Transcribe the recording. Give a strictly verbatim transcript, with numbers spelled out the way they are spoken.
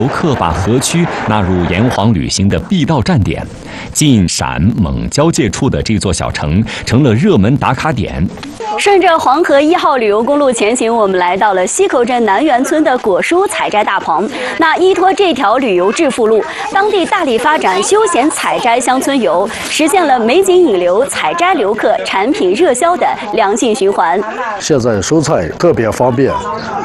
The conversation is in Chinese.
游客把河区纳入炎黄旅行的必到站点，晋陕蒙交界处的这座小城成了热门打卡点。 顺着黄河一号旅游公路前行，我们来到了溪口镇南园村的果蔬采摘大棚。那依托这条旅游致富路，当地大力发展休闲采摘乡村游，实现了美景引流、采摘留客、产品热销的良性循环。 现在收菜特别方便，